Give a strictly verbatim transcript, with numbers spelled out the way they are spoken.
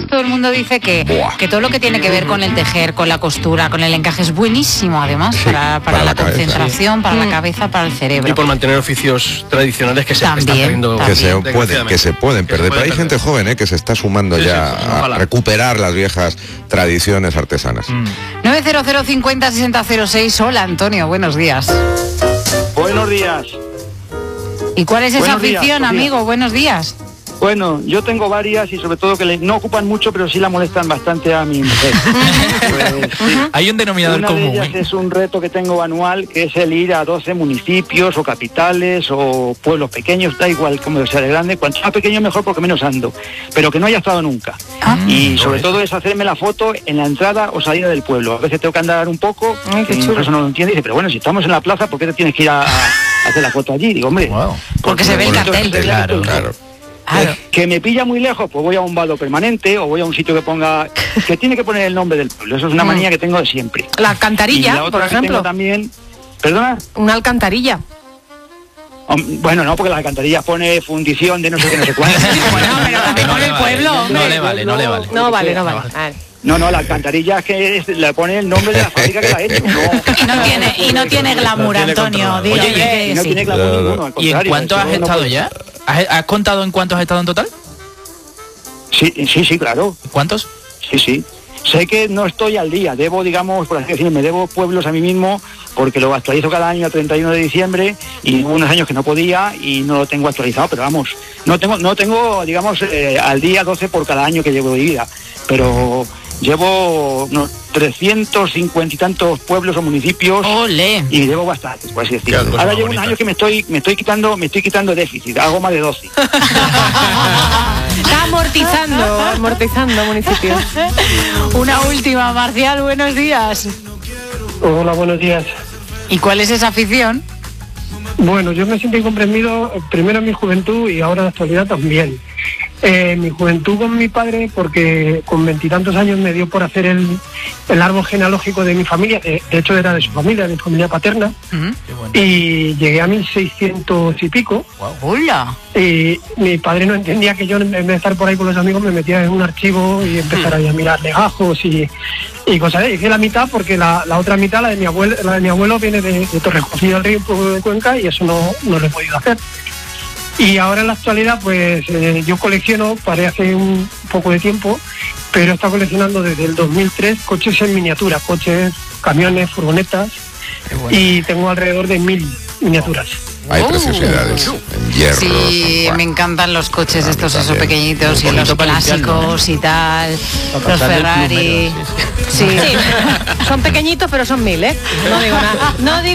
además todo el mundo dice que, que todo lo que tiene que ver con el tejer, con la costura, con el encaje es buenísimo, además, sí, para, para, para la, la concentración, para mm. la cabeza, para el cerebro. Y por mantener oficios tradicionales que se también, están perdiendo. Que se, pueden, que se pueden perder. Pero hay gente joven eh, que se está sumando sí, ya sí, a recuperar las viejas tradiciones artesanas. Mm. nueve cero cero cincuenta sesenta cero seis. Hola, Antonio, buenos días. Buenos días. ¿Y cuál es esa buenos afición, días, amigo? Buenos días. Bueno, yo tengo varias y sobre todo que le, no ocupan mucho, pero sí la molestan bastante a mi mujer. Pues, sí. Hay un denominador Una común. Una de ellas es un reto que tengo anual, que es el ir a doce municipios o capitales o pueblos pequeños, da igual como sea de grande, cuanto más pequeño mejor porque menos ando, pero que no haya estado nunca. Ah, y sobre no todo es hacerme la foto en la entrada o salida del pueblo. A veces tengo que andar un poco, ay, que eso no lo entiende, y dice, pero bueno, si estamos en la plaza, ¿por qué te tienes que ir a, a hacer la foto allí? Digo, hombre, wow. porque, porque se ve el cartel. Claro, claro. Claro. Que me pilla muy lejos, pues voy a un vado permanente o voy a un sitio que ponga, que tiene que poner el nombre del pueblo. Eso es una manía que tengo de siempre. La alcantarilla, la por ejemplo. Tengo también, ¿perdona? Una alcantarilla. Um, bueno, no, porque la alcantarilla pone fundición de no sé qué, no sé cuánto. Bueno, pero también no con el vale, pueblo. No, no le vale, no le vale. No vale, no vale. vale. No, no, la alcantarilla es que es, le pone el nombre de la fábrica que la ha hecho. No. Y no tiene, y no tiene glamour, no tiene Antonio. Dile Oye, que y no sí. tiene glamour uh, ninguno, al ¿Y en cuántos has estado no ya? ¿Has, ¿Has contado en cuántos has estado en total? Sí, sí, sí, claro. ¿Cuántos? Sí, sí. Sé que no estoy al día, debo, digamos, por así decirlo, me debo pueblos a mí mismo porque lo actualizo cada año a treinta y uno de diciembre y hubo unos años que no podía y no lo tengo actualizado, pero vamos, no tengo, no tengo digamos, eh, al día doce por cada año que llevo de vida, pero llevo no, trescientos cincuenta y tantos pueblos o municipios. ¡Olé! Y llevo bastante, por así decirlo. Ahora llevo bonita. unos años que me estoy, me estoy quitando, me estoy quitando déficit, hago más de doce. Está amortizando, amortizando municipios. Una última, Marcial, buenos días. Hola, buenos días. ¿Y cuál es esa afición? Bueno, yo me siento incomprendido primero en mi juventud y ahora en la actualidad también. Eh, mi juventud con mi padre, porque con veintitantos años me dio por hacer el, el árbol genealógico de mi familia, de, de hecho era de su familia, de mi familia paterna, uh-huh. Bueno. Y llegué a mil seiscientos y pico. Wow. ¡Hola! Y mi padre no entendía que yo, en vez de estar por ahí con los amigos, me metía en un archivo y empezara uh-huh. a mirar legajos y, y cosas. Hice la mitad porque la, la otra mitad, la de mi abuelo, la de mi abuelo viene de, de Torrejón del Río, un poco de Cuenca, y eso no, no lo he podido hacer. Y ahora en la actualidad, pues eh, yo colecciono, paré hace un poco de tiempo, pero he estado coleccionando desde el dos mil tres coches en miniatura, coches, camiones, furgonetas, bueno. Y tengo alrededor de mil miniaturas. Hay preciosidades oh. en hierro. Sí, me encantan los coches estos, esos pequeñitos, y los clásicos y tal, los Ferrari. Sí, sí. Sí. Son pequeñitos, pero son mil, ¿eh? No digo nada. No digo